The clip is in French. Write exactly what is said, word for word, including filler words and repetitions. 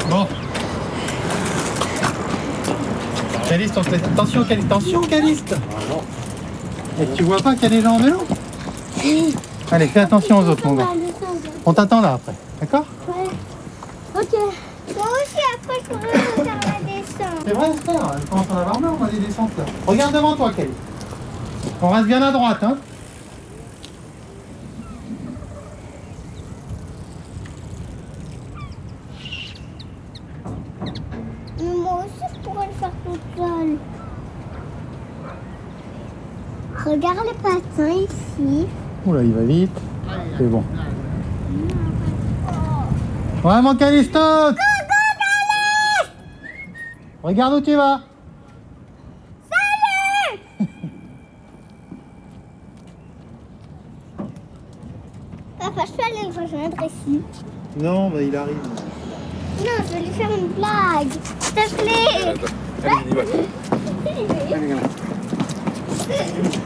Bon. Caliste, on te laisse... Attention, Caliste. Attention, Caliste. Et tu vois pas qu'il y a des gens en vélo? Allez, fais attention aux autres, mon gars. On t'attend là après, d'accord? Ouais. Ok. Moi aussi, après, je pourrais faire la descente. C'est vrai, frère, elle commence à en avoir marre, on a des descentes là. Regarde devant toi, Caliste. On reste bien à droite, hein. Mais moi aussi, je pourrais le faire toute seule. Regarde les patins ici. Oula, il va vite. C'est bon. Ouais, mon Calisto. Regarde où tu vas. Salut. Papa, je peux aller le rejoindre ici. Non, bah il arrive. Non, je vais lui faire une blague. S'il te plaît. Allez, y va. Allez, allez.